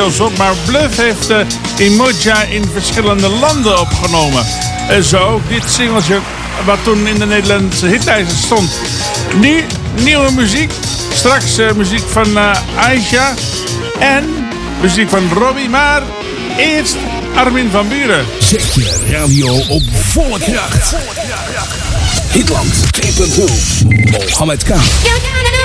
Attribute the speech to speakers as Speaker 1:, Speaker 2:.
Speaker 1: deels op, maar Bluff heeft Imoja in verschillende landen opgenomen. Zo ook dit singeltje wat toen in de Nederlandse hitlijsten stond. Nu nieuwe muziek, straks muziek van Aisha en muziek van Robbie, maar eerst Armin van Buuren.
Speaker 2: Zet je radio op volle kracht. Hitland 2.0. Mohammed K.